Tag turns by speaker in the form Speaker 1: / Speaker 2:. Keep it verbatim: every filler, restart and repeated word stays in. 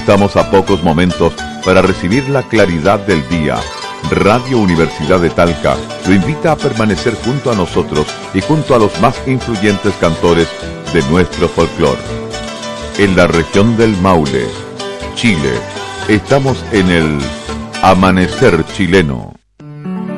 Speaker 1: Estamos a pocos momentos para recibir la claridad del día. Radio Universidad de Talca lo invita a permanecer junto a nosotros y junto a los más influyentes cantores de nuestro folclore. En la región del Maule, Chile, estamos en el Amanecer Chileno.